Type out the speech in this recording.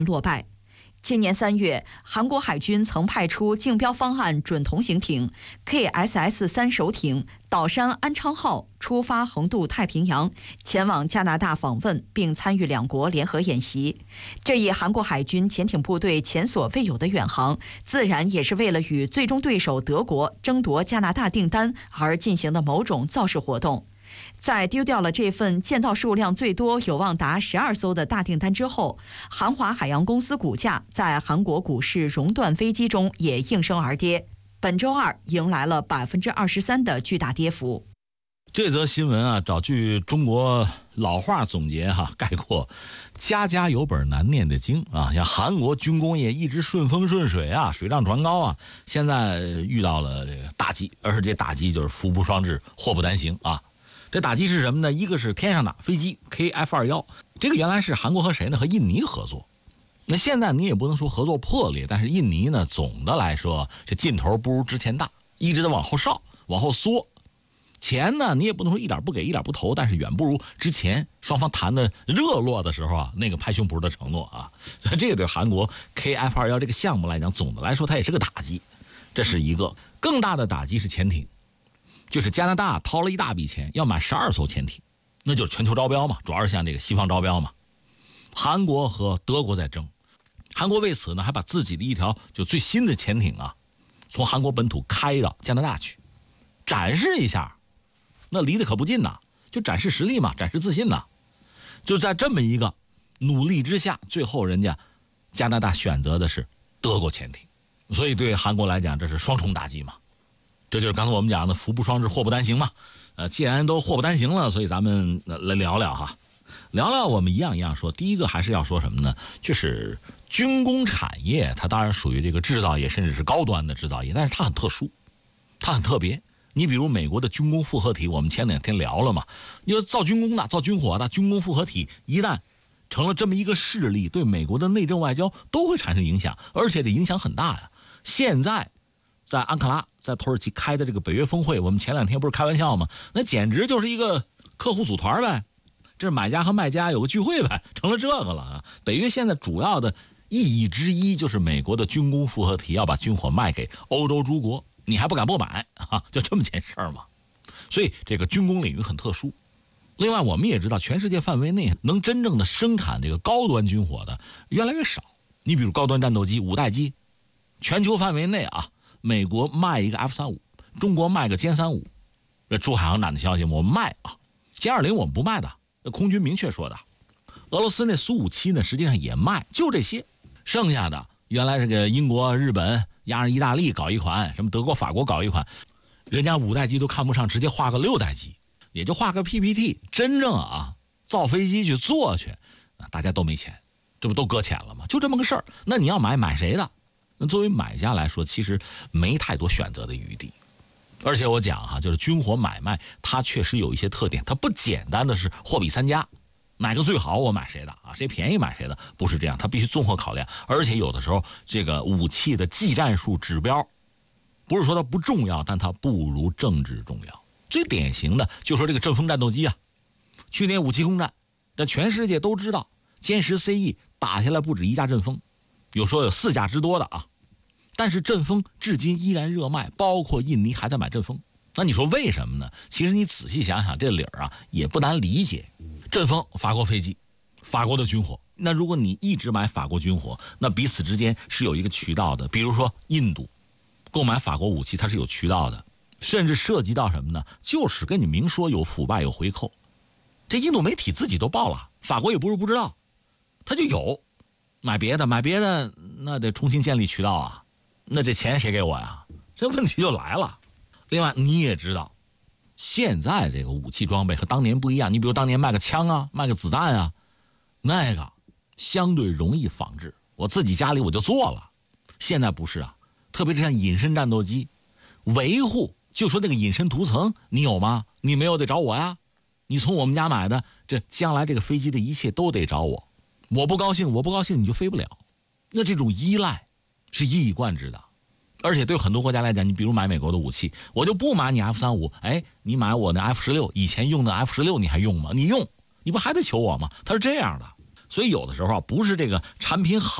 落败。今年3月，韩国海军曾派出竞标方案准同型艇 KSS-3首艇岛山安昌号出发横渡太平洋，前往加拿大访问，并参与两国联合演习。这一韩国海军潜艇部队前所未有的远航，自然也是为了与最终对手德国争夺加拿大订单而进行的某种造势活动。在丢掉了这份建造数量最多有望达12艘的大订单之后，韩华海洋公司股价在韩国股市熔断危机中也应声而跌，本周二迎来了23%的巨大跌幅。 这则新闻啊，找句中国老话总结概括，家家有本难念的经啊。像韩国军工业一直顺风顺水啊，水涨船高啊，现在遇到了这个打击，而且这打击就是福不双至，祸不单行啊。这打击是什么呢？一个是天上的飞机 KF-21， 这个原来是韩国和谁呢？和印尼合作。那现在你也不能说合作破裂，但是印尼呢，总的来说这劲头不如之前大，一直在往后稍，往后缩。钱呢，你也不能说一点不给，一点不投，但是远不如之前双方谈的热络的时候啊，那个拍胸脯的承诺啊。所以这个对韩国 KF-21这个项目来讲，总的来说它也是个打击。这是一个更大的打击是潜艇。就是加拿大掏了一大笔钱要买12艘潜艇，那就是全球招标嘛，主要是向这个西方招标嘛。韩国和德国在争，韩国为此呢还把自己的一条就最新的潜艇啊，从韩国本土开到加拿大去，展示一下，那离得可不近呐，就展示实力嘛，展示自信呐。就在这么一个努力之下，最后人家加拿大选择的是德国潜艇，所以对韩国来讲这是双重打击嘛。这就是刚才我们讲的福不双至，祸不单行嘛。既然都祸不单行了，所以咱们来聊聊哈，聊聊我们一样说。第一个还是要说什么呢？就是军工产业，它当然属于这个制造业，甚至是高端的制造业，但是它很特殊，它很特别。你比如美国的军工复合体，我们前2天聊了嘛，你说造军工的、造军火的军工复合体，一旦成了这么一个势力，对美国的内政外交都会产生影响，而且这影响很大呀。现在在安卡拉，在土耳其开的这个北约峰会，我们前2天不是开玩笑吗？那简直就是一个客户组团呗，这是买家和卖家有个聚会呗，成了这个了啊。北约现在主要的意义之一就是美国的军工复合体要把军火卖给欧洲诸国，你还不敢不买啊？就这么件事儿嘛。所以这个军工领域很特殊。另外我们也知道，全世界范围内能真正的生产这个高端军火的越来越少。你比如高端战斗机5代机，全球范围内啊，美国卖一个 F-35， 中国卖个歼35，这珠海航展的消息我们卖啊，歼20我们不卖的，空军明确说的。俄罗斯那苏57呢，实际上也卖，就这些，剩下的原来这个英国、日本压着意大利搞一款，什么德国、法国搞一款，人家5代机都看不上，直接画个6代机，也就画个 PPT， 真正啊造飞机去做去，大家都没钱，这不都搁浅了吗？就这么个事儿。那你要买谁的？那作为买家来说，其实没太多选择的余地。而且我讲哈，就是军火买卖，它确实有一些特点，它不简单的是货比三家，哪个最好我买谁的啊，谁便宜买谁的，不是这样，它必须综合考量。而且有的时候这个武器的技战术指标，不是说它不重要，但它不如政治重要。最典型的就说这个阵风战斗机啊，去年武器空战，这全世界都知道，歼10 CE 打下来不止1架阵风，有说有4架之多的啊。但是阵风至今依然热卖，包括印尼还在买阵风。那你说为什么呢？其实你仔细想想，这理儿啊也不难理解。阵风法国飞机，法国的军火，那如果你一直买法国军火，那彼此之间是有一个渠道的。比如说印度购买法国武器，它是有渠道的，甚至涉及到什么呢？就是跟你明说有腐败有回扣。这印度媒体自己都报了，法国也不是不知道，他就有买别的那得重新建立渠道啊。那这钱谁给我呀？这问题就来了。另外你也知道，现在这个武器装备和当年不一样。你比如当年卖个枪啊，卖个子弹啊，那个相对容易仿制，我自己家里我就做了。现在不是啊，特别是像隐身战斗机，维护就说那个隐身涂层你有吗？你没有得找我呀。你从我们家买的，这将来这个飞机的一切都得找我。我不高兴你就飞不了。那这种依赖是一以贯之的。而且对很多国家来讲，你比如买美国的武器，我就不买你 F-35， 你买我的 F-16， 以前用的 F-16 你还用吗？你用，你不还得求我吗？它是这样的。 所以有的时候啊，不是这个产品好